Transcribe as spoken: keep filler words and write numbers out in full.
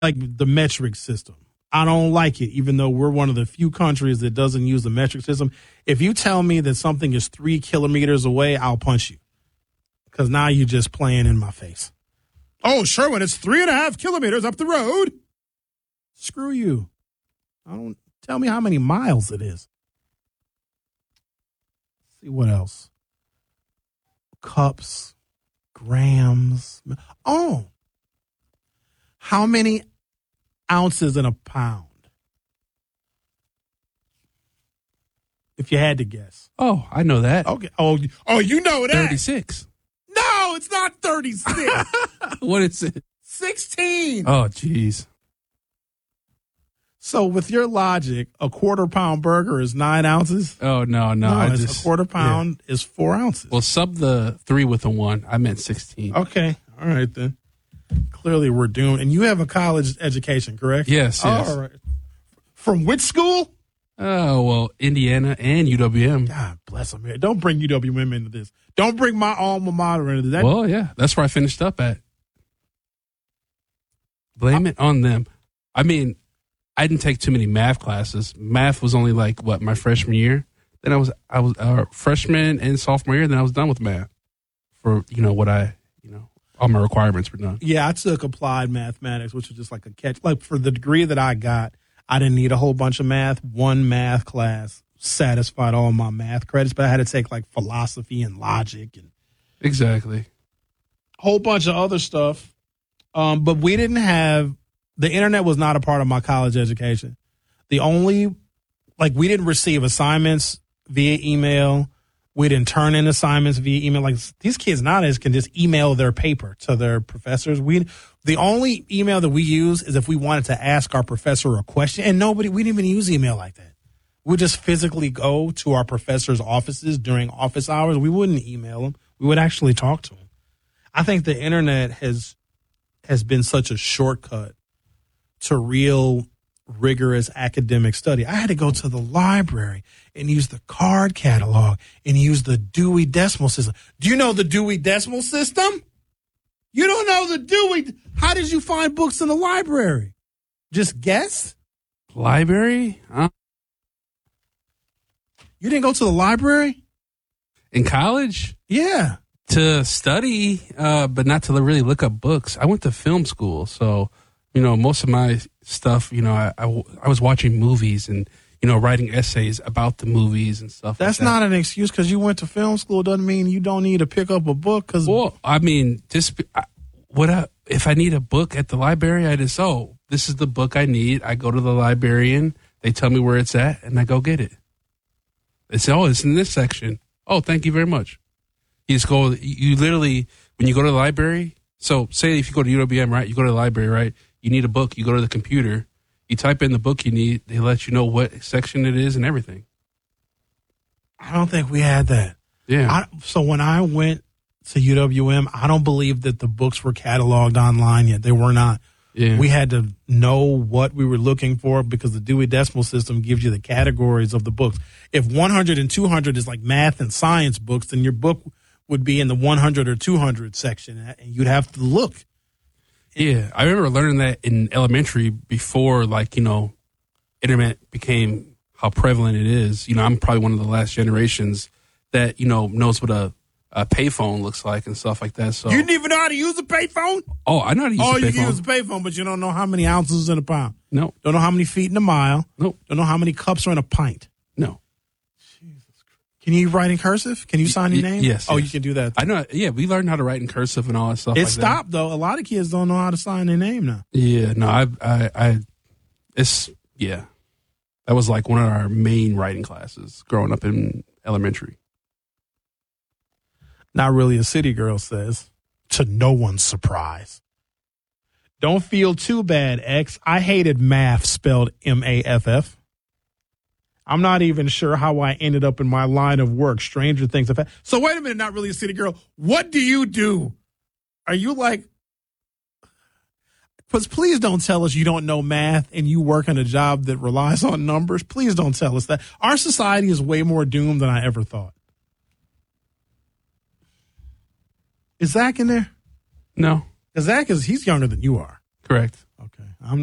like the metric system. I don't like it, even though we're one of the few countries that doesn't use the metric system. If you tell me that something is three kilometers away, I'll punch you. Because now you're just playing in my face. Oh, Sherwin, it's three and a half kilometers up the road. Screw you. I don't tell me how many miles it is. Let's see what else. Cups, grams. Oh. How many ounces in a pound? If you had to guess. Oh, I know that. Okay. Oh, oh, you know that. thirty-six. No, it's not thirty-six. What is it? sixteen. Oh, jeez. So with your logic, a quarter pound burger is nine ounces? Oh, no, no. No, I it's just, a quarter pound yeah. is four ounces. Well, sub the three with a one. I meant sixteen. Okay. All right, then. Clearly we're doomed. And you have a college education, correct? Yes, yes. All right. From which school? Oh, well, Indiana and U W M. God bless them. Don't bring U W M into this. Don't bring my alma mater into this. That, well, yeah, that's where I finished up at. Blame I, it on them. I mean, I didn't take too many math classes. Math was only like, what, my freshman year? Then I was I was uh, freshman and sophomore year, then I was done with math for, you know, what I, you know, all my requirements were done. Yeah, I took applied mathematics, which was just like a catch. Like for the degree that I got, I didn't need a whole bunch of math. One math class satisfied all my math credits, but I had to take like philosophy and logic and exactly a whole bunch of other stuff. Um, but we didn't have, the internet was not a part of my college education. The only, like we didn't receive assignments via email. We didn't turn in assignments via email. Like these kids nowadays can just email their paper to their professors. We the only email that we use is if we wanted to ask our professor a question, and nobody we didn't even use email like that. We would just physically go to our professors' offices during office hours. We wouldn't email them. We would actually talk to them. I think the internet has has been such a shortcut to real rigorous academic study. I had to go to the library and use the card catalog and use the Dewey Decimal System. Do you know the Dewey Decimal System? You don't know the Dewey. How did you find books in the library? Just guess? Library? Huh? You didn't go to the library? In college? Yeah. To study, uh, but not to really look up books. I went to film school, so, you know, most of my stuff, you know, I, I, I was watching movies and, you know, writing essays about the movies and stuff That's like that. not an excuse because you went to film school doesn't mean you don't need to pick up a book. Cause well, I mean, just I, what I, if I need a book at the library, I just, oh, this is the book I need. I go to the librarian. They tell me where it's at, and I go get it. They say, oh, it's in this section. Oh, thank you very much. You just go, you literally, when you go to the library, so say if you go to U W M, right, you go to the library, right, you need a book, you go to the computer, you type in the book you need, they let you know what section it is and everything. I don't think we had that. Yeah. I, so when I went to U W M, I don't believe that the books were cataloged online yet. They were not. Yeah. We had to know what we were looking for because the Dewey Decimal System gives you the categories of the books. If one hundred and two hundred is like math and science books, then your book would be in the one hundred or two hundred section, and you'd have to look. Yeah, I remember learning that in elementary before, like, you know, internet became how prevalent it is. You know, I'm probably one of the last generations that, you know, knows what a, a payphone looks like and stuff like that. So you didn't even know how to use a payphone? Oh, I know how to use oh, a payphone. Oh, you can use a payphone, but you don't know how many ounces in a pound. No. Don't know how many feet in a mile. No. Don't know how many cups are in a pint. No. Can you write in cursive? Can you sign your name? Yes. Oh, yes. you can do that. I know. Yeah, we learned how to write in cursive and all that stuff. It like stopped that. though. A lot of kids don't know how to sign their name now. Yeah. No. I. I. I. It's yeah. That was like one of our main writing classes growing up in elementary. Not really a city girl says, to no one's surprise. Don't feel too bad, X. I hated math spelled M A F F. I'm not even sure how I ended up in my line of work. Stranger things have happened. So wait a minute, not really a city girl. What do you do? Are you like, because please don't tell us you don't know math and you work in a job that relies on numbers. Please don't tell us that. Our society is way more doomed than I ever thought. Is Zach in there? No. Because Zach is, he's younger than you are. Correct. Okay. I'm